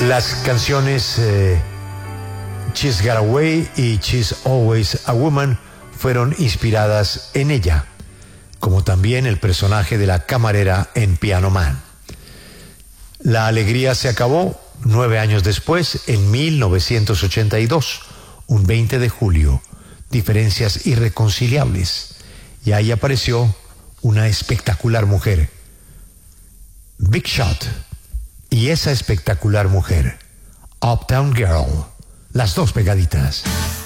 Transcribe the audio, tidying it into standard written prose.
Las canciones She's Got Away y She's Always a Woman fueron inspiradas en ella, como también el personaje de la camarera en Piano Man. La alegría se acabó 9 años después, en 1982, un 20 de julio. Diferencias irreconciliables. Y ahí apareció una espectacular mujer, Big Shot, y esa espectacular mujer, Uptown Girl, las dos pegaditas.